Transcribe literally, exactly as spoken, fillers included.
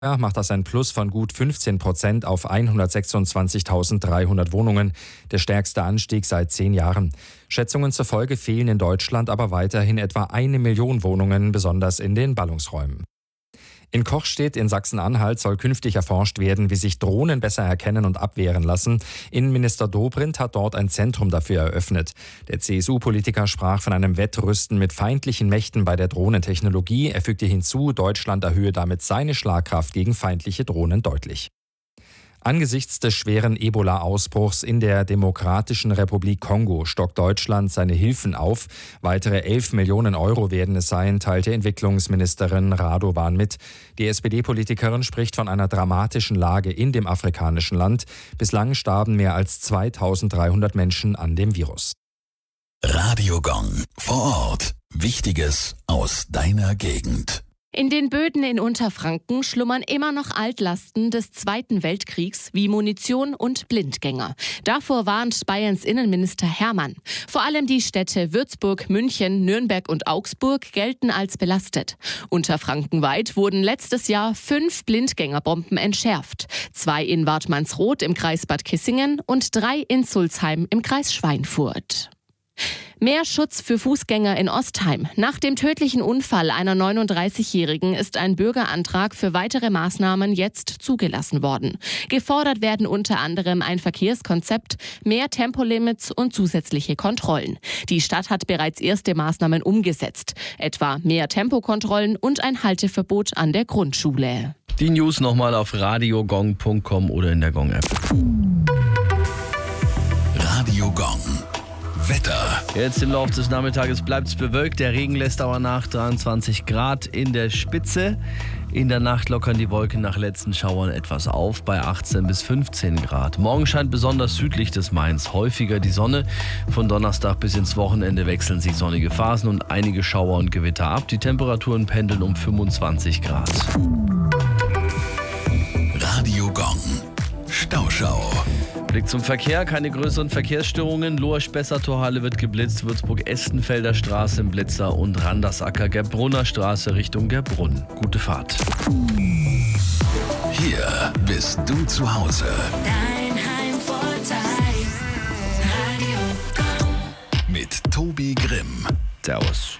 macht das ein Plus von gut fünfzehn Prozent auf hundertsechsundzwanzigtausenddreihundert Wohnungen, der stärkste Anstieg seit zehn Jahren. Schätzungen zufolge fehlen in Deutschland aber weiterhin etwa eine Million Wohnungen, besonders in den Ballungsräumen. In Kochstedt in Sachsen-Anhalt soll künftig erforscht werden, wie sich Drohnen besser erkennen und abwehren lassen. Innenminister Dobrindt hat dort ein Zentrum dafür eröffnet. Der C S U-Politiker sprach von einem Wettrüsten mit feindlichen Mächten bei der Drohnentechnologie. Er fügte hinzu, Deutschland erhöhe damit seine Schlagkraft gegen feindliche Drohnen deutlich. Angesichts des schweren Ebola-Ausbruchs in der Demokratischen Republik Kongo stockt Deutschland seine Hilfen auf. Weitere elf Millionen Euro werden es sein, teilte Entwicklungsministerin Radovan mit. Die S P D-Politikerin spricht von einer dramatischen Lage in dem afrikanischen Land. Bislang starben mehr als zweitausenddreihundert Menschen an dem Virus. Radio Gong vor Ort. Wichtiges aus deiner Gegend. In den Böden in Unterfranken schlummern immer noch Altlasten des Zweiten Weltkriegs wie Munition und Blindgänger. Davor warnt Bayerns Innenminister Hermann. Vor allem die Städte Würzburg, München, Nürnberg und Augsburg gelten als belastet. Unterfrankenweit wurden letztes Jahr fünf Blindgängerbomben entschärft. Zwei in Wartmannsroth im Kreis Bad Kissingen und drei in Sulzheim im Kreis Schweinfurt. Mehr Schutz für Fußgänger in Ostheim. Nach dem tödlichen Unfall einer neununddreißigjährigen ist ein Bürgerantrag für weitere Maßnahmen jetzt zugelassen worden. Gefordert werden unter anderem ein Verkehrskonzept, mehr Tempolimits und zusätzliche Kontrollen. Die Stadt hat bereits erste Maßnahmen umgesetzt, etwa mehr Tempokontrollen und ein Halteverbot an der Grundschule. Die News nochmal auf radiogong punkt com oder in der Gong-App. Radio Gong. Wetter. Jetzt im Laufe des Nachmittages bleibt es bewölkt. Der Regen lässt aber nach, dreiundzwanzig Grad in der Spitze. In der Nacht lockern die Wolken nach letzten Schauern etwas auf bei achtzehn bis fünfzehn Grad. Morgen scheint besonders südlich des Mains häufiger die Sonne. Von Donnerstag bis ins Wochenende wechseln sich sonnige Phasen und einige Schauer und Gewitter ab. Die Temperaturen pendeln um fünfundzwanzig Grad. Radio Gong. Stauschau. Blick zum Verkehr, keine größeren Verkehrsstörungen. Lohr-Spessartor-Halle wird geblitzt, Würzburg-Estenfelder Straße im Blitzer und Randersacker-Gerbrunner Straße Richtung Gerbrunn. Gute Fahrt. Hier bist du zu Hause. Dein Heimvorteil. Radio Gong. Mit Tobi Grimm. Servus.